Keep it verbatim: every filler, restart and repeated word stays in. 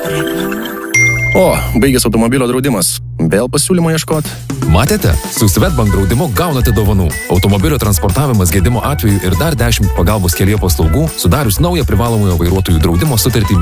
O, baigęs automobilio draudimas. Vėl pasiūlymo ieškoti. Matėte? Su Swedbank draudimu gaunate dovanų. Automobilio transportavimas gedimo atveju ir dar dešimt pagalbos kelyje paslaugų, sudarius naują privalomojo vairuotojų draudimo sutartį